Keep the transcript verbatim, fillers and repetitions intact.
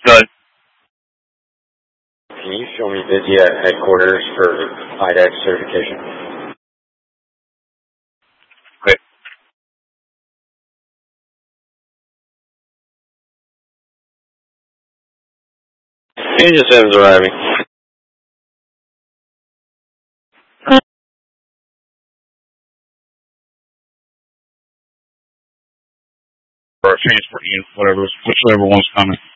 Good. Can you show me Vizia at headquarters for I D E X certification? Great. Angel seven's arriving. Or transport unit, whatever, whichever one's coming.